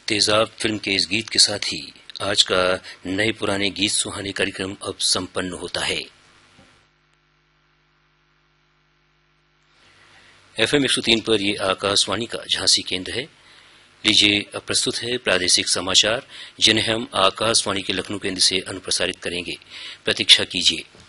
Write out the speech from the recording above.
तेजाब फिल्म के इस गीत के साथ ही आज का नए पुराने गीत सुहाने कार्यक्रम अब संपन्न होता है। FM 103 पर ये आकाशवाणी का झांसी केंद्र है। लीजिए अब प्रस्तुत है प्रादेशिक समाचार, जिन्हें हम आकाशवाणी के लखनऊ केंद्र से अनुप्रसारित करेंगे। प्रतीक्षा कीजिए।